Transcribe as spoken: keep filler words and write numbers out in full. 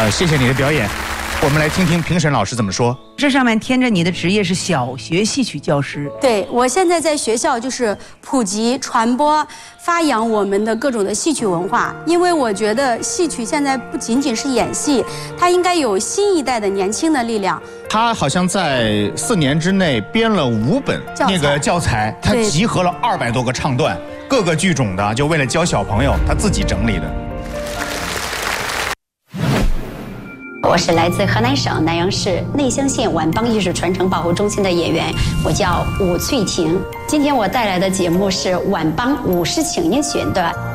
呃，谢谢你的表演。我们来听听评审老师怎么说。 这上面贴着你的职业是小学戏曲教师。 对，我现在在学校就是普及、传播、发扬我们的各种的戏曲文化。因为我觉得戏曲现在不仅仅是演戏，它应该有新一代的年轻的力量。 他好像在四年之内编了五本那个教材，他集合了二百多个唱段，各个剧种的，就为了教小朋友，他自己整理的。 我是来自河南省南阳市内乡县皖邦艺术传承保护中心的演员，我叫武翠婷。今天我带来的节目是皖邦舞狮请缨选段。